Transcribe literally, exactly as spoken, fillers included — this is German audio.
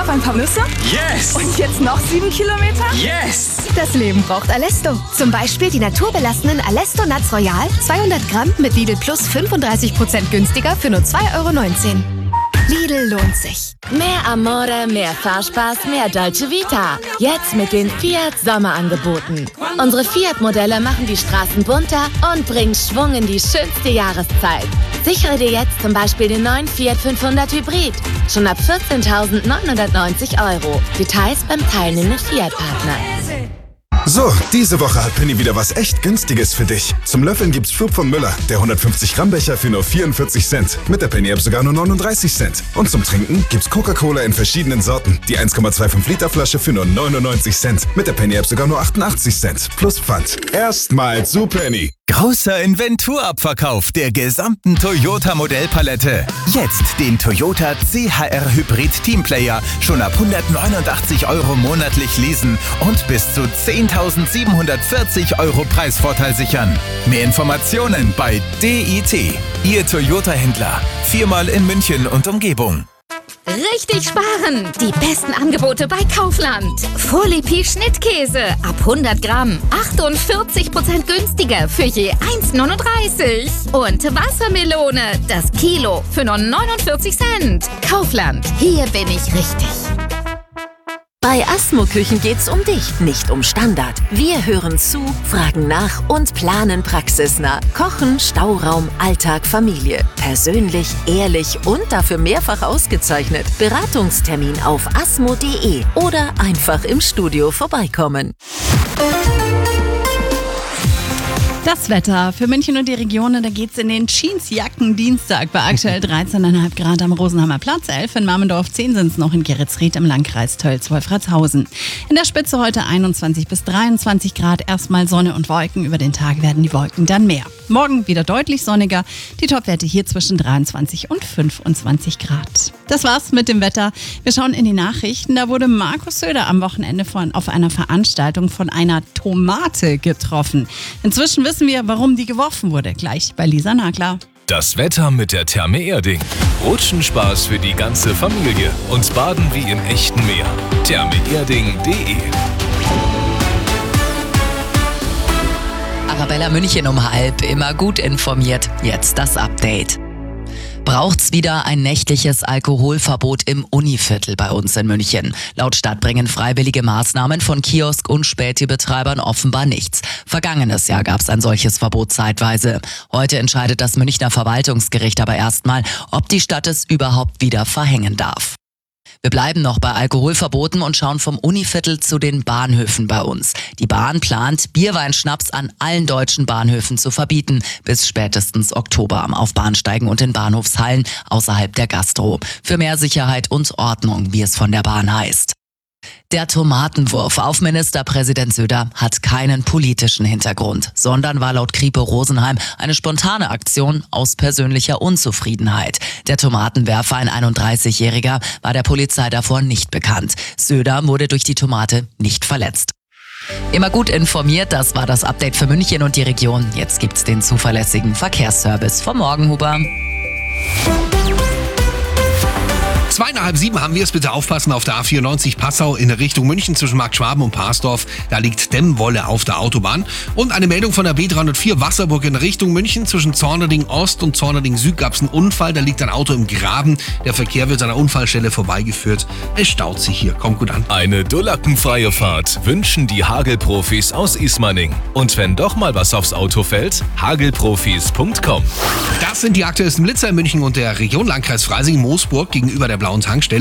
noch ein paar Nüsse? Yes! Und jetzt noch sieben Kilometer? Yes! Das Leben braucht Alesto. Zum Beispiel die naturbelassenen Alesto Nuts Royal, zweihundert Gramm mit Lidl Plus fünfunddreißig Prozent günstiger für nur zwei Euro neunzehn. Lidl lohnt sich. Mehr Amore, mehr Fahrspaß, mehr Dolce Vita. Jetzt mit den Fiat Sommerangeboten. Unsere Fiat-Modelle machen die Straßen bunter und bringen Schwung in die schönste Jahreszeit. Sichere dir jetzt zum Beispiel den neuen Fiat fünfhundert Hybrid. Schon ab vierzehntausendneunhundertneunzig Euro. Details beim teilnehmenden Fiat-Partner. So, diese Woche hat Penny wieder was echt Günstiges für dich. Zum Löffeln gibt's Flup von Müller, der hundertfünfzig Gramm Becher für nur vierundvierzig Cent. Mit der Penny-App sogar nur neununddreißig Cent. Und zum Trinken gibt's Coca-Cola in verschiedenen Sorten. Die eins Komma fünfundzwanzig Liter Flasche für nur neunundneunzig Cent. Mit der Penny-App sogar nur achtundachtzig Cent. Plus Pfand. Erstmal zu Penny. Großer Inventurabverkauf der gesamten Toyota-Modellpalette. Jetzt den Toyota C H R Hybrid Teamplayer schon ab hundertneunundachtzig Euro monatlich leasen und bis zu zehntausendsiebenhundertvierzig Euro Preisvorteil sichern. Mehr Informationen bei D I T, Ihr Toyota-Händler. Viermal in München und Umgebung. Richtig sparen! Die besten Angebote bei Kaufland. Folipi Schnittkäse ab hundert Gramm. achtundvierzig Prozent günstiger für je eins neununddreißig. Und Wassermelone, das Kilo für nur neunundvierzig Cent. Kaufland, hier bin ich richtig. Bei Asmo Küchen geht's um dich, nicht um Standard. Wir hören zu, fragen nach und planen praxisnah. Kochen, Stauraum, Alltag, Familie. Persönlich, ehrlich und dafür mehrfach ausgezeichnet. Beratungstermin auf asmo punkt de oder einfach im Studio vorbeikommen. Das Wetter für München und die Regionen, da geht's in den Jeansjacken Dienstag bei aktuell dreizehn Komma fünf Grad am Rosenheimer Platz, elf in Marmendorf, zehn sind es noch in Geretsried im Landkreis Tölz-Wolfratshausen. In der Spitze heute einundzwanzig bis dreiundzwanzig Grad, erstmal Sonne und Wolken, über den Tag werden die Wolken dann mehr. Morgen wieder deutlich sonniger, die Topwerte hier zwischen dreiundzwanzig und fünfundzwanzig Grad. Das war's mit dem Wetter. Wir schauen in die Nachrichten, da wurde Markus Söder am Wochenende von, auf einer Veranstaltung von einer Tomate getroffen. Inzwischen wissen wir, warum die geworfen wurde. Gleich bei Lisa Nagler. Das Wetter mit der Therme Erding. Rutschenspaß für die ganze Familie und Baden wie im echten Meer. therme erding punkt de Arabella München um halb, immer gut informiert. Jetzt das Update. Braucht's wieder ein nächtliches Alkoholverbot im Univiertel bei uns in München. Laut Stadt bringen freiwillige Maßnahmen von Kiosk- und Späti-Betreibern offenbar nichts. Vergangenes Jahr gab's ein solches Verbot zeitweise. Heute entscheidet das Münchner Verwaltungsgericht aber erstmal, ob die Stadt es überhaupt wieder verhängen darf. Wir bleiben noch bei Alkoholverboten und schauen vom Univiertel zu den Bahnhöfen bei uns. Die Bahn plant, Bierweinschnaps an allen deutschen Bahnhöfen zu verbieten, bis spätestens Oktober auf Bahnsteigen und in Bahnhofshallen außerhalb der Gastro. Für mehr Sicherheit und Ordnung, wie es von der Bahn heißt. Der Tomatenwurf auf Ministerpräsident Söder hat keinen politischen Hintergrund, sondern war laut Kripo Rosenheim eine spontane Aktion aus persönlicher Unzufriedenheit. Der Tomatenwerfer, ein einunddreißigjähriger, war der Polizei davor nicht bekannt. Söder wurde durch die Tomate nicht verletzt. Immer gut informiert, das war das Update für München und die Region. Jetzt gibt's den zuverlässigen Verkehrsservice vom Morgenhuber. Zwei nach halb sieben haben wir es, bitte aufpassen auf der A vierundneunzig Passau in Richtung München zwischen Marktschwaben und Parsdorf. Da liegt Dämmwolle auf der Autobahn. Und eine Meldung von der B dreihundertvier Wasserburg in Richtung München zwischen Zornerding Ost und Zornerding Süd gab es einen Unfall. Da liegt ein Auto im Graben. Der Verkehr wird an der Unfallstelle vorbeigeführt. Es staut sich hier. Kommt gut an. Eine dullackenfreie Fahrt wünschen die Hagelprofis aus Ismaning. Und wenn doch mal was aufs Auto fällt, hagelprofis punkt com. Das sind die aktuellsten Blitzer in München und der Region. Landkreis Freising, Moosburg gegenüber der Blauen Tankstelle.